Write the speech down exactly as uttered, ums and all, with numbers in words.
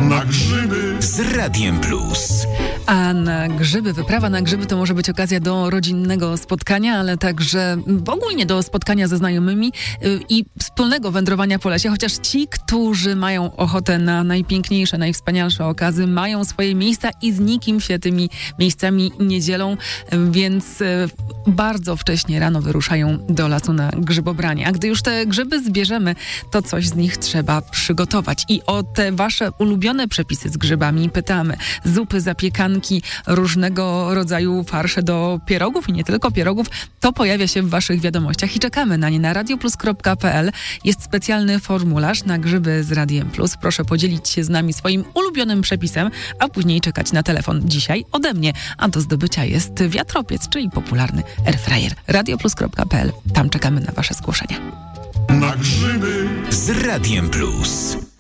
Na grzyby z Radiem Plus. A na grzyby, wyprawa na grzyby to może być okazja do rodzinnego spotkania, ale także ogólnie do spotkania ze znajomymi i wspólnego wędrowania po lesie, chociaż ci, którzy mają ochotę na najpiękniejsze, najwspanialsze okazy, mają swoje miejsca i z nikim się tymi miejscami nie dzielą, więc bardzo wcześnie rano wyruszają do lasu na grzybobranie. A gdy już te grzyby zbierzemy, to coś z nich trzeba przygotować. I o te wasze ulubione przepisy z grzybami pytamy. Zupy, zapiekanki, różnego rodzaju farsze do pierogów i nie tylko pierogów, to pojawia się w waszych wiadomościach i czekamy na nie na radioplus kropka p l. Jest specjalny formularz na grzyby z Radiem Plus. Proszę podzielić się z nami swoim ulubionym przepisem, a później czekać na telefon dzisiaj ode mnie. A do zdobycia jest wiatropiec, czyli popularny airfryer. radioplus kropka p l. Tam czekamy na wasze zgłoszenia. na grzyby Z Radiem Plus.